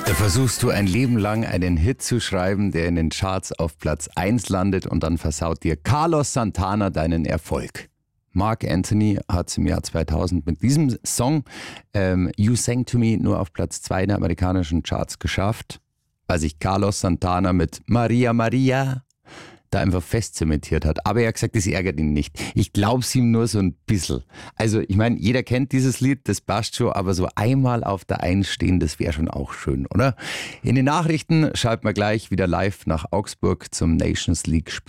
Da versuchst du ein Leben lang einen Hit zu schreiben, der in den Charts auf Platz 1 landet und dann versaut dir Carlos Santana deinen Erfolg. Marc Anthony hat es im Jahr 2000 mit diesem Song You Sang to Me nur auf Platz 2 der amerikanischen Charts geschafft, weil sich Carlos Santana mit Maria Maria da einfach festzementiert hat. Aber er hat gesagt, das ärgert ihn nicht. Ich glaube es ihm nur so ein bisschen. Also ich meine, jeder kennt dieses Lied, das passt schon, aber so einmal auf der Eins stehen, das wäre schon auch schön, oder? In den Nachrichten schalten wir gleich wieder live nach Augsburg zum Nations League Spiel.